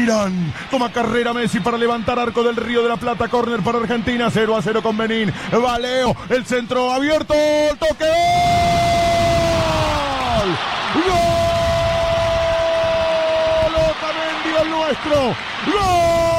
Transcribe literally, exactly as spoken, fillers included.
Milán. Toma carrera Messi para levantar arco del Río de la Plata. Córner para Argentina. cero a cero con Benín. Va Leo. El centro abierto. El toque. ¡Gol! ¡Gol! ¡Otamendi el nuestro! ¡Gol!